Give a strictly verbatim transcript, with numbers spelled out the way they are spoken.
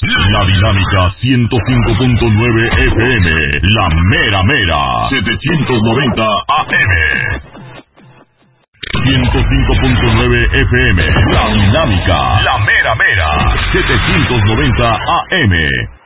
La Dinámica ciento cinco punto nueve F M, La Mera Mera, setecientos noventa A M. ciento cinco punto nueve F M, La Dinámica, La Mera Mera, setecientos noventa A M.